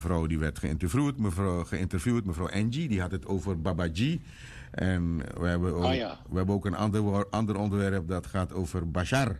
mevrouw die werd geïnterviewd, mevrouw Angie, die had het over Babaji. En we hebben ook een ander onderwerp dat gaat over Bashar.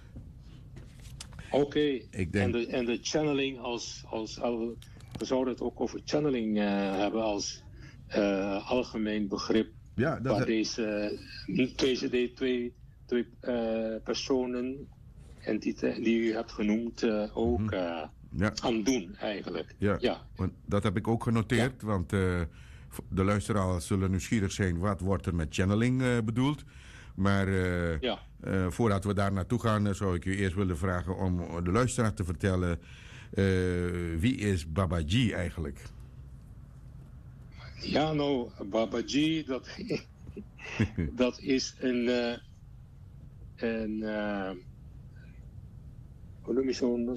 Oké. En de channeling we zouden het ook over channeling hebben als algemeen begrip. Ja, waar deze twee personen die u hebt genoemd ook aan doen eigenlijk. Ja. Want dat heb ik ook genoteerd, want de luisteraars zullen nieuwsgierig zijn wat wordt er met channeling bedoeld. Maar voordat we daar naartoe gaan, zou ik u eerst willen vragen om de luisteraar te vertellen wie is Babaji eigenlijk? Ja, nou, Babaji, dat is hoe noem je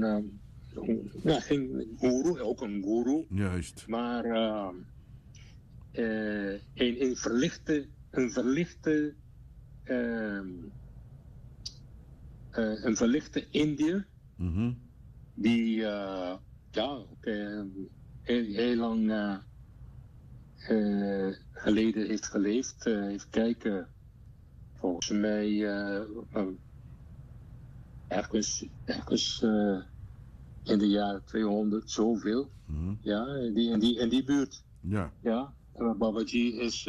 geen guru, ook een guru. Juist. Maar een verlichte Indiër. Mm-hmm. Die heel lang geleden heeft geleefd. Even kijken, volgens mij ergens in de jaren 200, zoveel. Mm-hmm. Ja, in die buurt. Ja. Ja, Babaji is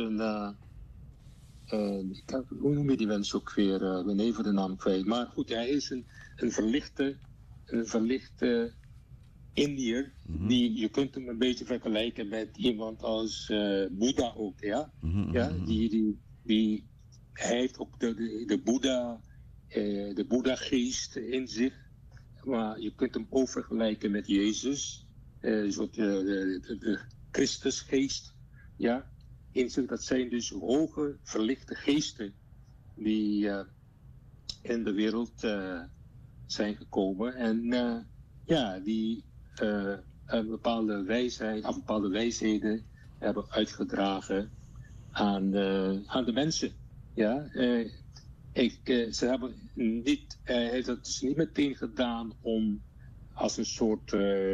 hoe noem je die mens ook weer? Ik ben even de naam kwijt. Maar goed, hij is een verlichte Indiër. Mm-hmm. Je kunt hem een beetje vergelijken met iemand als Boeddha ook, ja. Mm-hmm. Ja, die hij heeft ook de Boeddha-geest in zich. Maar je kunt hem ook vergelijken met Jezus. De Christusgeest, ja. In zich, dat zijn dus hoge, verlichte geesten die in de wereld zijn gekomen. En die een bepaalde wijsheid, of bepaalde wijsheden hebben uitgedragen aan de mensen. Ja, ze hebben niet, hij heeft het dus niet meteen gedaan om als een soort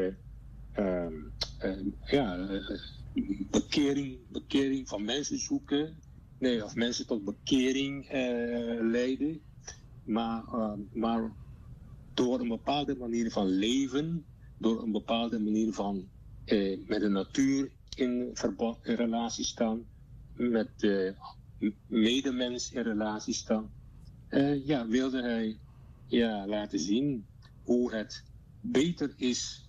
bekering van mensen zoeken. Nee, of mensen tot bekering leiden. Maar door een bepaalde manier van leven, door een bepaalde manier van met de natuur in relatie staan, met de medemens in relatie staan, wilde hij laten zien hoe het beter is,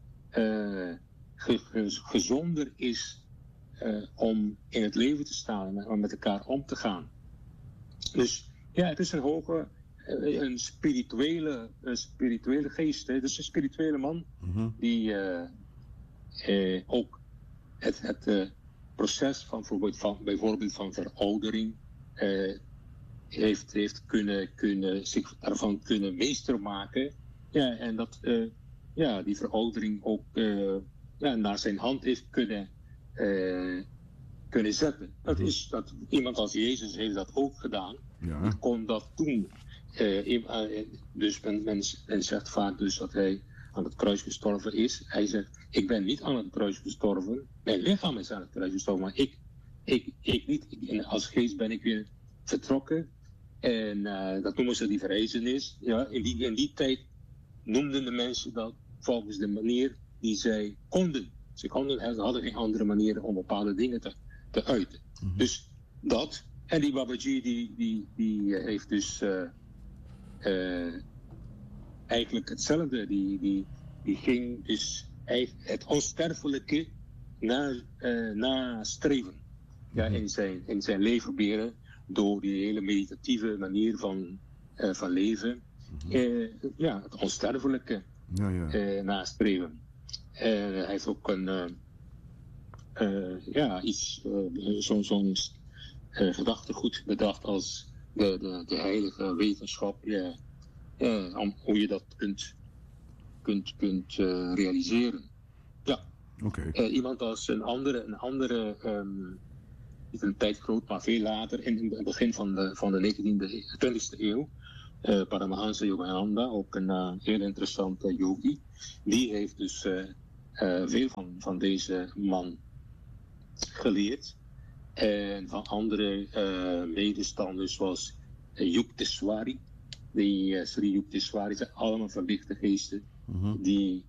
gezonder is om in het leven te staan en om met elkaar om te gaan. Dus ja, het is een spirituele geest. Hè? Het is een spirituele man, mm-hmm. die ook het proces van bijvoorbeeld van veroudering heeft zich ervan kunnen meester maken. Ja, en dat die veroudering ook naar zijn hand heeft kunnen zetten. Dat iemand als Jezus heeft dat ook gedaan. Ja. Die kon dat doen. Dus men zegt vaak dus dat hij aan het kruis gestorven is. Hij zegt, ik ben niet aan het kruis gestorven. Mijn lichaam is aan het kruis gestorven, maar ik niet. Als geest ben ik weer vertrokken. En dat noemen ze die verrijzenis. Ja, in die tijd noemden de mensen dat volgens de manier die zij konden. Ze hadden geen andere manier om bepaalde dingen te uiten. Mm-hmm. Dus dat. En die Babaji die heeft dus eigenlijk hetzelfde. Die ging dus het onsterfelijke nastreven. Ja, in zijn leven proberen door die hele meditatieve manier van leven. Mm-hmm. Het onsterfelijke nastreven. Hij heeft ook zo'n gedachtegoed bedacht als de heilige wetenschap. Hoe je dat kunt realiseren. Ja. Okay. Iemand als een andere niet een tijd groot, maar veel later, in het begin van de 20e eeuw. Paramahansa Yogananda, ook een heel interessante yogi. Die heeft dus veel van deze man geleerd. En van andere medestanders zoals Yup Teswari. Sri Yup Teswari zijn allemaal verlichte geesten die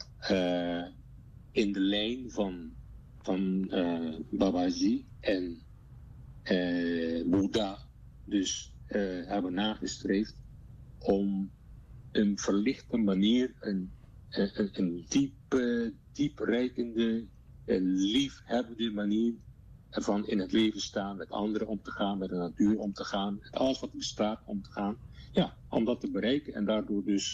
in de lijn van Babaji en Boeddha dus hebben nagestreefd om een verlichte manier, een dieprijkende en liefhebbende manier van in het leven staan, met anderen om te gaan, met de natuur om te gaan, met alles wat bestaat om te gaan. Ja, om dat te bereiken en daardoor dus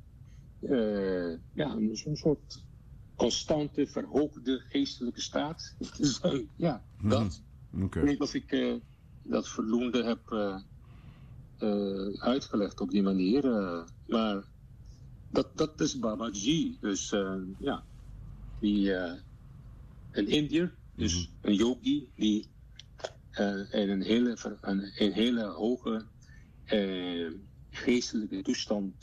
een soort constante, verhoogde geestelijke staat. Dus, dat. Okay. Ik weet niet of ik dat voldoende heb uitgelegd op die manier. Maar dat is Babaji. Dus een Indiër, dus een yogi, die in een hele hoge geestelijke toestand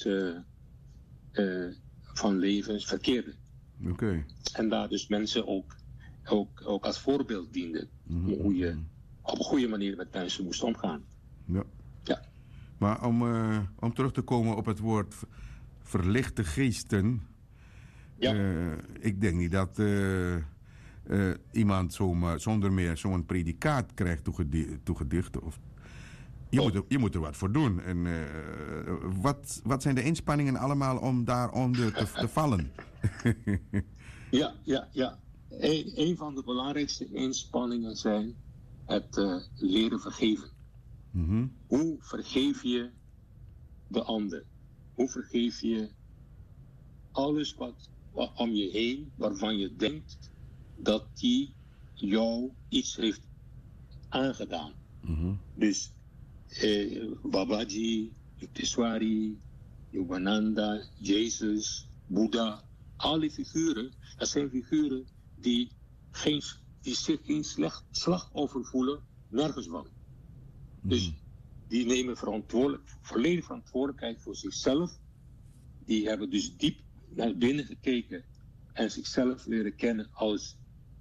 van leven verkeerde. Okay. En daar dus mensen ook als voorbeeld dienden. Hoe je op een goede manier met mensen moest omgaan. Ja. Ja. Maar om terug te komen op het woord verlichte geesten. Ja. Ik denk niet dat iemand zonder meer zo'n predicaat krijgt toegedicht. Of, je moet er wat voor doen. En wat zijn de inspanningen allemaal om daaronder te vallen? Ja. Een van de belangrijkste inspanningen zijn het leren vergeven. Hoe vergeef je de ander? Hoe vergeef je alles wat om je heen, waarvan je denkt dat die jou iets heeft aangedaan? Dus Babaji, Yukteswari, Yogananda, Jezus, Boeddha, al die figuren, dat zijn figuren die zich geen slachtoffer voelen, nergens van. Dus die nemen volledig verantwoordelijkheid voor zichzelf. Die hebben dus diep naar binnen gekeken en zichzelf leren kennen als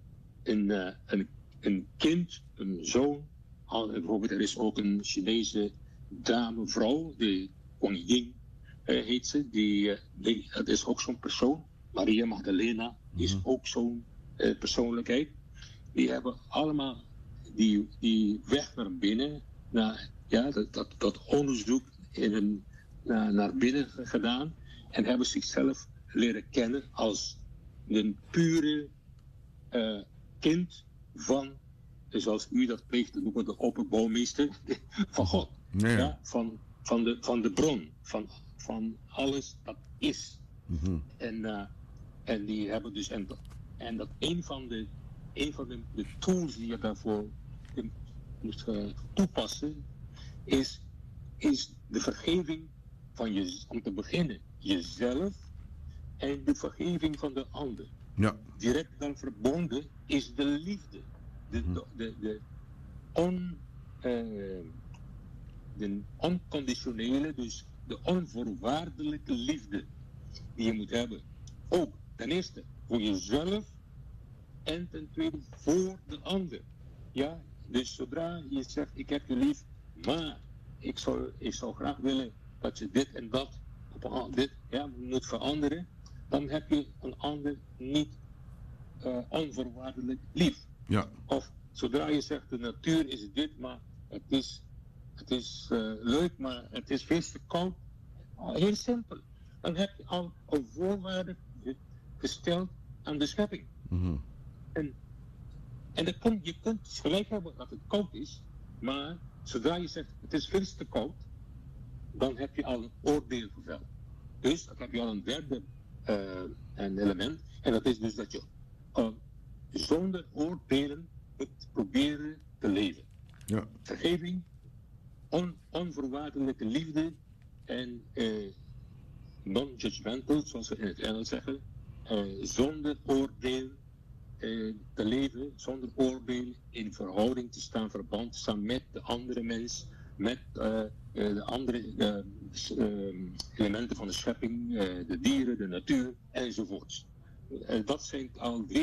een kind, een zoon. Bijvoorbeeld, er is ook een Chinese dame, vrouw, de koningin heet ze. Dat is ook zo'n persoon. Maria Magdalena is ook zo'n persoonlijkheid. Die hebben allemaal die weg naar binnen, dat onderzoek naar binnen gedaan en hebben zichzelf leren kennen als een pure kind van, zoals u dat pleegt te noemen, de opperbouwmeester van God. Ja, van de bron, van alles dat is. En die hebben dus, en dat een van de tools die je daarvoor moet toepassen, is de vergeving van om te beginnen, jezelf en de vergeving van de ander. Ja. Direct dan verbonden is de liefde. De onconditionele, dus de onvoorwaardelijke liefde die je moet hebben. Ook ten eerste voor jezelf en ten tweede voor de ander. Ja, dus zodra je zegt ik heb je lief, maar ik zou graag willen dat je dit en dat moet veranderen, dan heb je een ander niet onvoorwaardelijk lief. Ja. Of zodra je zegt de natuur is dit, maar het is leuk, maar het is veel te koud. Heel simpel. Dan heb je al een voorwaarde gesteld aan de schepping. En je kunt gelijk hebben dat het koud is, maar zodra je zegt het is veel te koud, dan heb je al een oordeel geveld. Dus dan heb je al een derde een element, en dat is dus dat je zonder oordelen moet proberen te leven. Ja. Vergeving, onvoorwaardelijke liefde en non-judgmental, zoals we in het Engels zeggen, zonder oordeel te leven, zonder oordeel in verhouding te staan, verband te staan met de andere mens, met de andere elementen van de schepping, de dieren, de natuur enzovoorts. Dat zijn al